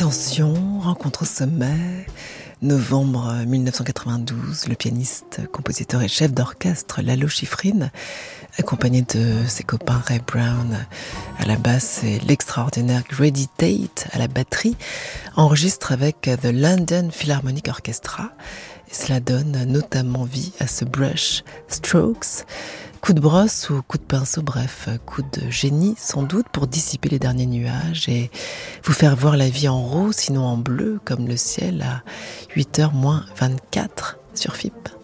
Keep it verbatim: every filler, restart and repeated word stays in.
Attention, rencontre au sommet. Novembre mille neuf cent quatre-vingt-douze, le pianiste, compositeur et chef d'orchestre Lalo Schifrin, accompagné de ses copains Ray Brown à la basse et l'extraordinaire Grady Tate à la batterie, enregistre avec The London Philharmonic Orchestra. Et cela donne notamment vie à ce brush strokes, coup de brosse ou coup de pinceau, bref, coup de génie sans doute pour dissiper les derniers nuages et vous faire voir la vie en rose, sinon en bleu, comme le ciel à huit heures moins vingt-quatre sur F I P.